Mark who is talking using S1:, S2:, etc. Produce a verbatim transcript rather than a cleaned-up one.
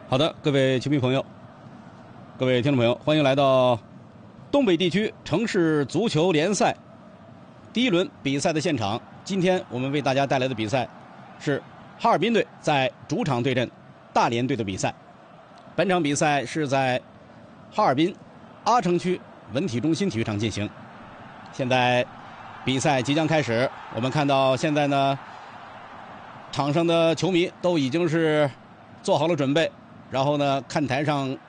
S1: 好的，各位球迷朋友，各位听众朋友，欢迎来到东北地区城市足球联赛第一轮比赛的现场。今天我们为大家带来的比赛是哈尔滨队在主场对阵大连队的比赛。本场比赛是在哈尔滨阿城区文体中心体育场进行。现在比赛即将开始，我们看到现在呢，场上的球迷都已经是做好了准备，然后呢，看台上